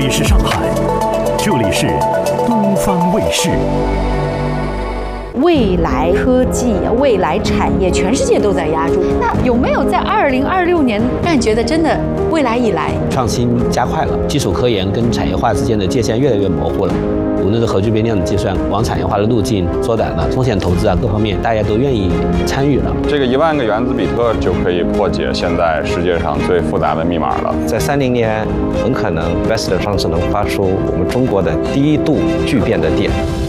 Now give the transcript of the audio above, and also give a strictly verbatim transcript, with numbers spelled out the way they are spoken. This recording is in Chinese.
里是上海，这里是东方卫视。 未来科技、未来产业，全世界都在压住。那有没有在二零二六年让你觉得真的未来以来创新加快了，基础科研跟产业化之间的界限越来越模糊了？无论是核聚变量子计算往产业化的路径缩短了，风险投资啊各方面大家都愿意参与了。 这个一万个原子比特就可以破解现在世界上最复杂的密码了。 在三零年，很可能 V E S T 上是能发出我们中国的第一度聚变的电。